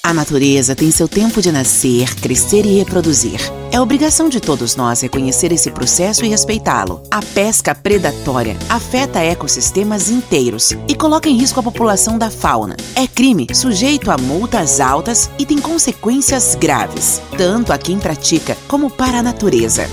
A natureza tem seu tempo de nascer, crescer e reproduzir. É obrigação de todos nós reconhecer esse processo e respeitá-lo. A pesca predatória afeta ecossistemas inteiros e coloca em risco a população da fauna. É crime sujeito a multas altas e tem consequências graves, tanto a quem pratica como para a natureza.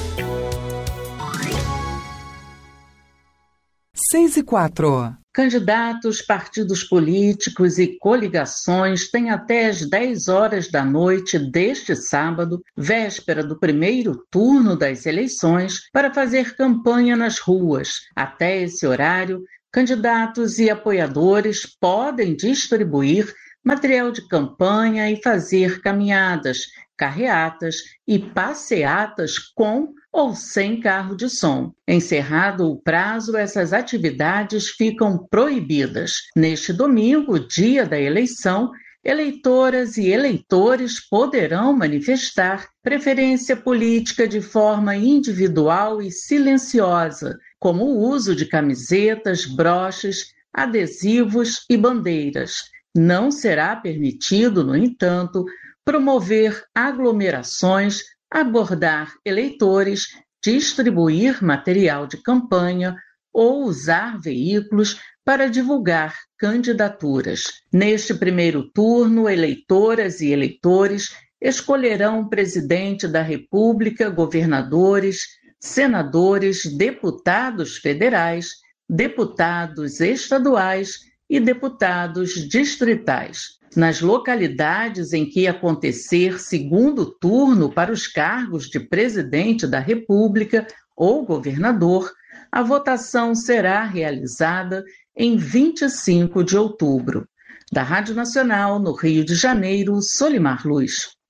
6:04. Candidatos, partidos políticos e coligações têm até às 10 horas da noite deste sábado, véspera do primeiro turno das eleições, para fazer campanha nas ruas. Até esse horário, candidatos e apoiadores podem distribuir material de campanha e fazer caminhadas, carreatas e passeatas com ou sem carro de som. Encerrado o prazo, essas atividades ficam proibidas. Neste domingo, dia da eleição, eleitoras e eleitores poderão manifestar preferência política de forma individual e silenciosa, como o uso de camisetas, broches, adesivos e bandeiras. Não será permitido, no entanto, promover aglomerações, abordar eleitores, distribuir material de campanha ou usar veículos para divulgar candidaturas. Neste primeiro turno, eleitoras e eleitores escolherão presidente da República, governadores, senadores, deputados federais, deputados estaduais e deputados distritais. Nas localidades em que acontecer segundo turno para os cargos de presidente da República ou governador, a votação será realizada em 25 de outubro. Da Rádio Nacional, no Rio de Janeiro, Solimar Luz.